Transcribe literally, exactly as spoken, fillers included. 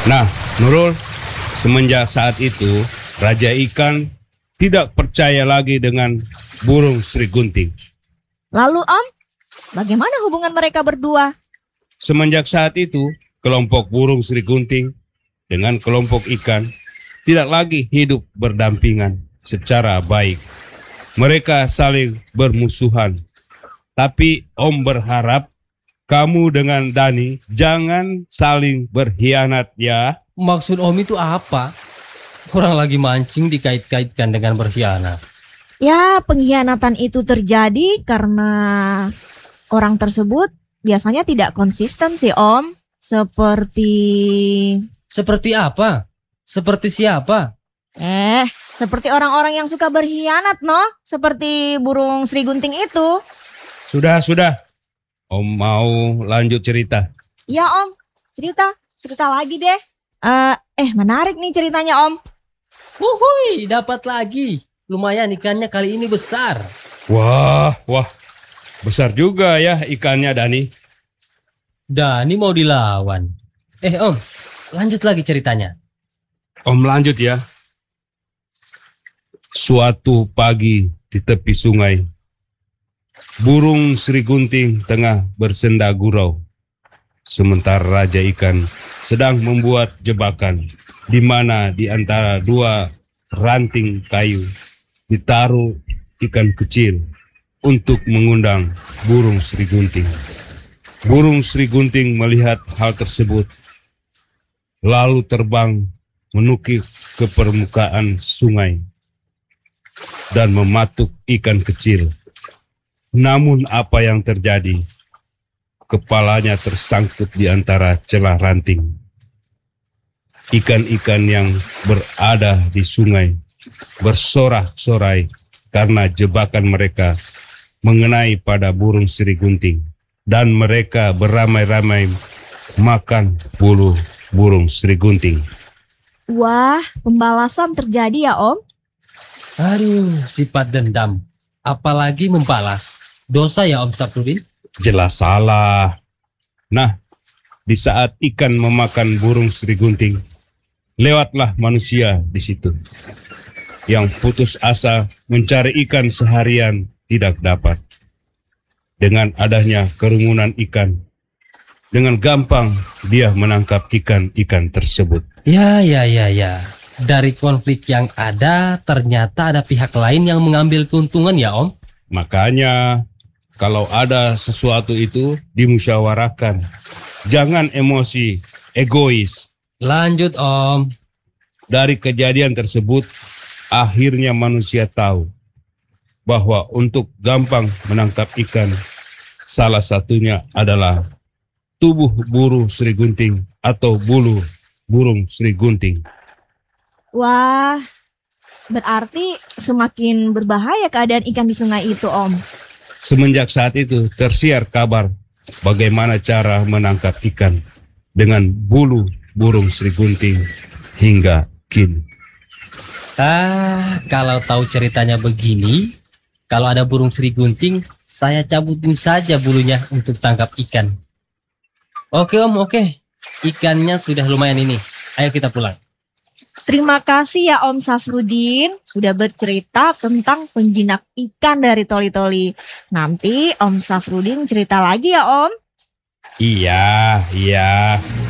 Nah, Nurul, semenjak saat itu, Raja Ikan tidak percaya lagi dengan burung Sri Gunting. Lalu Om, bagaimana hubungan mereka berdua? Semenjak saat itu, kelompok burung Sri Gunting dengan kelompok ikan tidak lagi hidup berdampingan secara baik. Mereka saling bermusuhan. Tapi Om berharap kamu dengan Dani jangan saling berkhianat ya. Maksud Om itu apa? Orang lagi mancing dikait-kaitkan dengan berkhianat. Ya, pengkhianatan itu terjadi karena orang tersebut biasanya tidak konsisten sih Om. Seperti... Seperti apa? Seperti siapa? Eh, seperti orang-orang yang suka berkhianat, no? Seperti burung Sri Gunting itu. Sudah, sudah. Om mau lanjut cerita. Iya Om, cerita. Cerita lagi deh. Uh, eh, menarik nih ceritanya Om. Wuhui, dapat lagi. Lumayan ikannya kali ini besar. Wah, wah. Besar juga ya ikannya, Dani. Dani mau dilawan. Eh Om, lanjut lagi ceritanya. Om lanjut ya. Suatu pagi di tepi sungai, burung Sri Gunting tengah bersenda gurau. Sementara Raja Ikan sedang membuat jebakan di mana di antara dua ranting kayu ditaruh ikan kecil untuk mengundang burung Sri Gunting. Burung Sri Gunting melihat hal tersebut, lalu terbang menukik ke permukaan sungai dan mematuk ikan kecil. Namun apa yang terjadi? Kepalanya tersangkut di antara celah ranting. Ikan-ikan yang berada di sungai bersorak-sorai karena jebakan mereka mengenai pada burung Sri Gunting, dan mereka beramai-ramai makan bulu burung Sri Gunting. Wah, pembalasan terjadi ya Om? Aduh, sifat dendam. Apalagi membalas. Dosa ya Om Safrudin? Jelas salah. Nah, di saat ikan memakan burung Sri Gunting, lewatlah manusia di situ yang putus asa mencari ikan seharian tidak dapat. Dengan adanya kerumunan ikan, dengan gampang dia menangkap ikan-ikan tersebut. Ya, ya, ya, ya. Dari konflik yang ada, ternyata ada pihak lain yang mengambil keuntungan ya Om? Makanya, kalau ada sesuatu itu dimusyawarahkan. Jangan emosi, egois. Lanjut Om. Dari kejadian tersebut, akhirnya manusia tahu bahwa untuk gampang menangkap ikan, salah satunya adalah tubuh burung Sri Gunting atau bulu burung Sri Gunting. Wah, berarti semakin berbahaya keadaan ikan di sungai itu Om. Semenjak saat itu tersiar kabar bagaimana cara menangkap ikan dengan bulu burung Sri Gunting hingga kini. Ah, kalau tahu ceritanya begini, kalau ada burung Sri Gunting, saya cabutin saja bulunya untuk tangkap ikan. Oke Om, oke. Ikannya sudah lumayan ini. Ayo kita pulang. Terima kasih ya Om Safrudin sudah bercerita tentang penjinak ikan dari Toli-Toli. Nanti Om Safrudin cerita lagi ya Om. Iya, iya.